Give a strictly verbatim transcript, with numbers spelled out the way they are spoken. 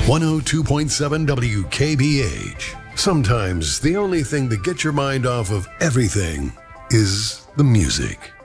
one oh two point seven W K B H. Sometimes the only thing that gets your mind off of everything is the music.